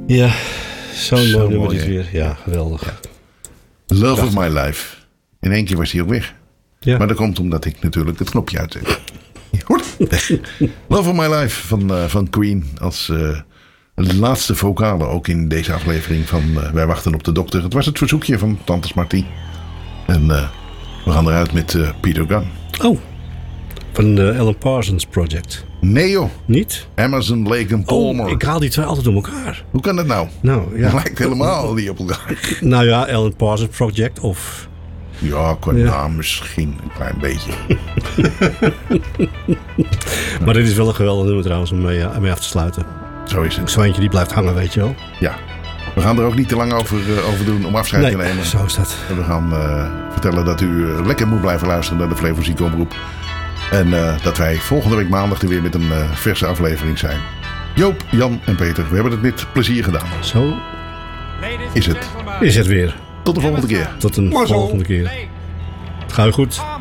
Ja, zo'n Zo mooi nummer mooi, dit hè? weer. Ja, geweldig. Ja. Love of My Life. In één keer was hij ook weg. Ja. Maar dat komt omdat ik natuurlijk het knopje uitzet. Weg. Love of My Life van Queen. Als laatste vocale ook in deze aflevering van Wij wachten op de dokter. Het was het verzoekje van Tante Smarty. En we gaan eruit met Peter Gunn. Oh, van Alan Parsons Project. Nee joh. Niet? Amazon, Lake en Palmer. Oh, ik haal die twee altijd door elkaar. Hoe kan dat nou? Nou, ja. Het lijkt helemaal niet op elkaar. Nou ja, Alan Parsons Project of... Ja, qua naam misschien een klein beetje. Maar dit is wel een geweldig nummer trouwens om mee af te sluiten. Zo is het. Zo eentje die blijft hangen, weet je wel. Ja. We gaan er ook niet te lang over doen om afscheid te nemen. Zo is dat. En we gaan vertellen dat u lekker moet blijven luisteren naar de Flevo Ziekenomroep. En dat wij volgende week maandag er weer met een verse aflevering zijn. Joop, Jan en Peter, we hebben het met plezier gedaan. Zo is het. Is het weer. Tot de volgende keer. Tot een volgende keer. Ga je goed.